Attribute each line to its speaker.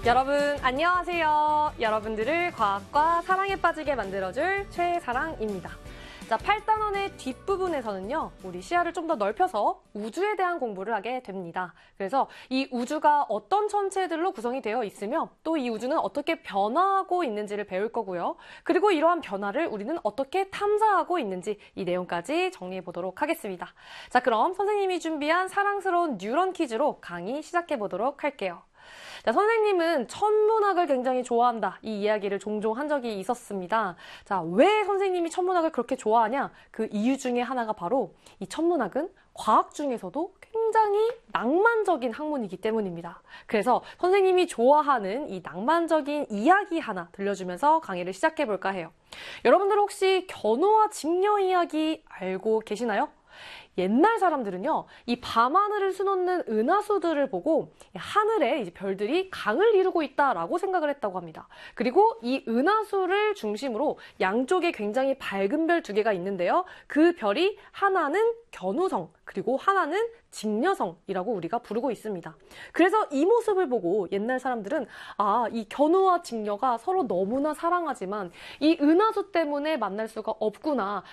Speaker 1: 여러분 안녕하세요. 여러분들을 과학과 사랑에 빠지게 만들어줄 최사랑입니다. 자, 8단원의 뒷부분에서는요, 우리 시야를 좀 더 넓혀서 우주에 대한 공부를 하게 됩니다. 그래서 이 우주가 어떤 천체들로 구성이 되어 있으며 또 이 우주는 어떻게 변화하고 있는지를 배울 거고요. 그리고 이러한 변화를 우리는 어떻게 탐사하고 있는지 이 내용까지 정리해 보도록 하겠습니다. 자, 그럼 선생님이 준비한 사랑스러운 뉴런 퀴즈로 강의 시작해 보도록 할게요. 자, 선생님은 천문학을 굉장히 좋아한다. 이 이야기를 종종 한 적이 있었습니다. 자, 왜 선생님이 천문학을 그렇게 좋아하냐? 그 이유 중에 하나가 바로 이 천문학은 과학 중에서도 굉장히 낭만적인 학문이기 때문입니다. 그래서 선생님이 좋아하는 이 낭만적인 이야기 하나 들려주면서 강의를 시작해 볼까 해요. 여러분들 혹시 견우와 직녀 이야기 알고 계시나요? 옛날 사람들은요, 이 밤하늘을 수놓는 은하수들을 보고 하늘에 이제 별들이 강을 이루고 있다라고 생각을 했다고 합니다. 그리고 이 은하수를 중심으로 양쪽에 굉장히 밝은 별 두 개가 있는데요. 그 별이 하나는 견우성, 그리고 하나는 직녀성이라고 우리가 부르고 있습니다. 그래서 이 모습을 보고 옛날 사람들은 이 견우와 직녀가 서로 너무나 사랑하지만 이 은하수 때문에 만날 수가 없구나